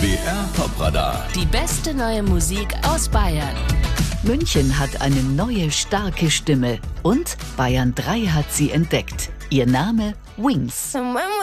BR Top-Radar. Die beste neue Musik aus Bayern. München hat eine neue, starke Stimme. Und Bayern 3 hat sie entdeckt. Ihr Name Wings.